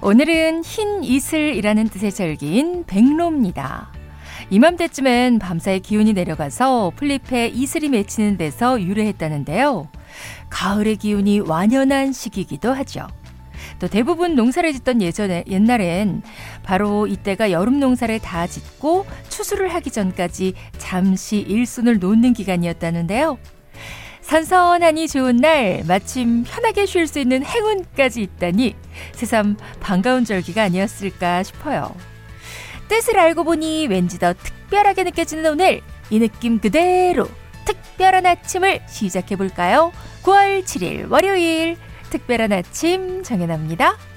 오늘은 흰 이슬이라는 뜻의 절기인 백로입니다. 이맘때쯤엔 밤사이 기온이 내려가서 풀잎에 이슬이 맺히는 데서 유래했다는데요. 가을의 기운이 완연한 시기이기도 하죠. 또 대부분 농사를 짓던 옛날엔 바로 이때가 여름 농사를 다 짓고 추수를 하기 전까지 잠시 일손을 놓는 기간이었다는데요. 선선하니 좋은 날 마침 편하게 쉴 수 있는 행운까지 있다니 새삼 반가운 절기가 아니었을까 싶어요. 뜻을 알고 보니 왠지 더 특별하게 느껴지는 오늘, 이 느낌 그대로 특별한 아침을 시작해볼까요? 9월 7일 월요일 특별한 아침 정연아입니다.